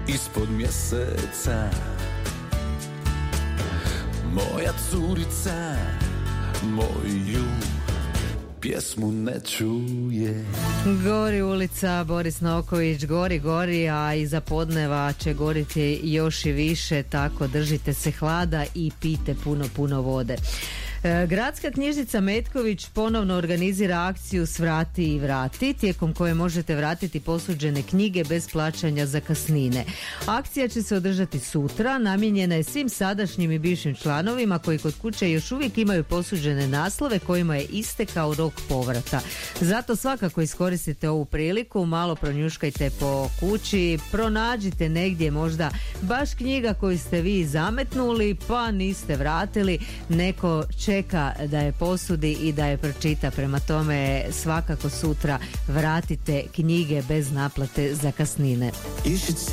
ispod mjeseca. Moja curica moju pjesmu ne čuje. Gori ulica, Boris Noković, gori, a iza podneva će goriti još i više, tako držite se hlada i pijte puno vode. Gradska knjižnica Metković ponovno organizira akciju Svrati i vrati, tijekom koje možete vratiti posuđene knjige bez plaćanja zakasnine. Akcija će se održati sutra, namijenjena je svim sadašnjim i bivšim članovima koji kod kuće još uvijek imaju posuđene naslove kojima je istekao rok povrata. Zato svakako iskoristite ovu priliku, malo pronjuškajte po kući, pronađite negdje možda baš knjiga koju ste vi zametnuli pa niste vratili, neko čeka da je posudi i da je pročita. Prema tome svakako sutra vratite knjige bez naplate zakasnine. You should